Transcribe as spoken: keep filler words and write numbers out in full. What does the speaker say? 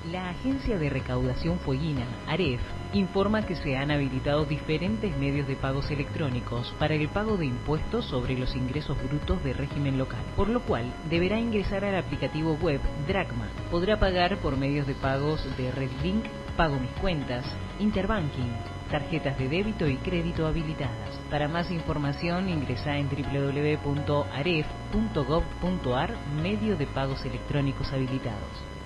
La Agencia de Recaudación Fueguina, AREF, informa que se han habilitado diferentes medios de pagos electrónicos para el pago de impuestos sobre los ingresos brutos de régimen local, por lo cual deberá ingresar al aplicativo web Dracma. Podrá pagar por medios de pagos de RedLink, Pago Mis Cuentas, Interbanking, tarjetas de débito y crédito habilitadas. Para más información ingresa en w w w punto aref punto gov punto ar, medio de pagos electrónicos habilitados.